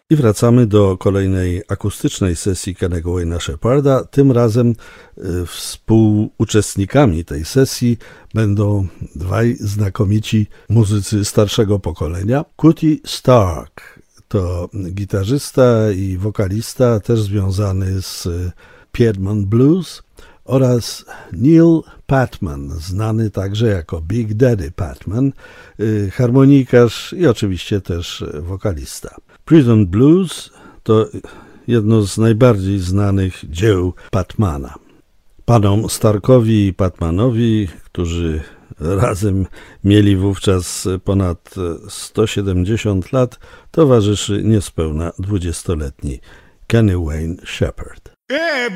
I wracamy do kolejnej akustycznej sesji Kennego Wayna Shepharda. Tym razem współuczestnikami tej sesji będą dwaj znakomici muzycy starszego pokolenia. Cootee Stark to gitarzysta i wokalista, też związany z Piedmont Blues, oraz Neil Patman, znany także jako Big Daddy Patman, harmonikarz i oczywiście też wokalista. Prison Blues to jedno z najbardziej znanych dzieł Patmana. Panom Starkowi i Patmanowi, którzy razem mieli wówczas ponad 170 lat, towarzyszy niespełna 20-letni Kenny Wayne Shepherd.